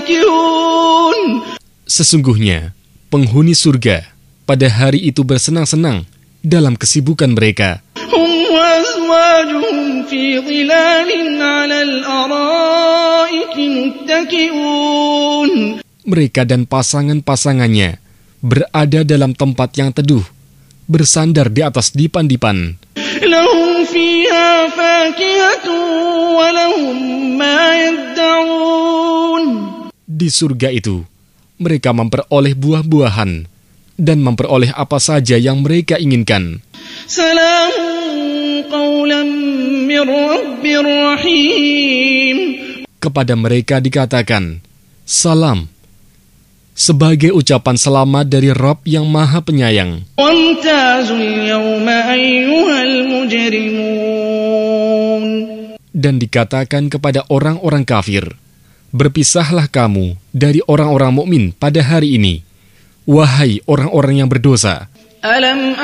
فاكهون. Sesungguhnya, penghuni surga pada hari itu bersenang-senang dalam kesibukan mereka. هم وأزواجهم في ظلال على الأرائك متكئون. Mereka dan pasangan-pasangannya berada dalam tempat yang teduh, bersandar di atas dipan-dipan. لهم فيها فاكهة ولهم ما يدعون. Di surga itu, mereka memperoleh buah-buahan dan memperoleh apa saja yang mereka inginkan. سلام قولا من رب رحيم. Kepada mereka dikatakan, salam, sebagai ucapan selamat dari Rabb yang Maha Penyayang. وامتازوا اليوم أيها المجرمون. Dan dikatakan kepada orang-orang kafir, berpisahlah kamu dari orang-orang mukmin pada hari ini, wahai orang-orang yang berdosa. ألم